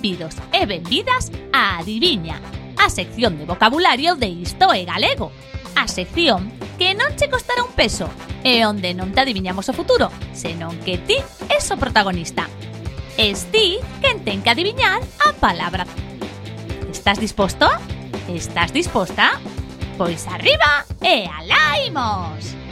Benvidos e benvidas a Adiviña, a sección de vocabulario de Isto é Galego. A sección que non che costará un peso e onde non te adiviñamos o futuro, senón que ti és o protagonista. Es ti quen ten que adiviñar a palabra. Estás disposto? Estás disposta? Pois arriba e alá imos!